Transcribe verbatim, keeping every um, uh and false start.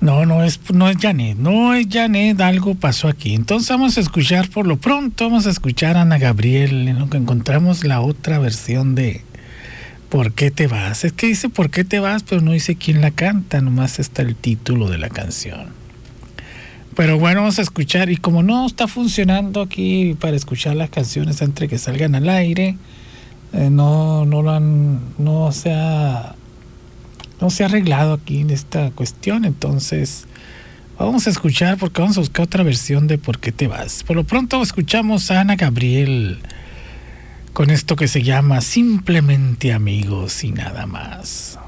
No, no es, no es Janet, no es Janet, algo pasó aquí. Entonces vamos a escuchar, por lo pronto, vamos a escuchar a Ana Gabriel, en lo que encontramos la otra versión de ¿Por qué te vas? Es que dice ¿Por qué te vas? Pero no dice quién la canta, nomás está el título de la canción. Pero bueno, vamos a escuchar, y como no está funcionando aquí para escuchar las canciones antes que salgan al aire, eh, no, no lo han, no se ha... no se ha arreglado aquí en esta cuestión, entonces vamos a escuchar, porque vamos a buscar otra versión de ¿Por qué te vas? Por lo pronto escuchamos a Ana Gabriel con esto que se llama Simplemente Amigos y Nada Más.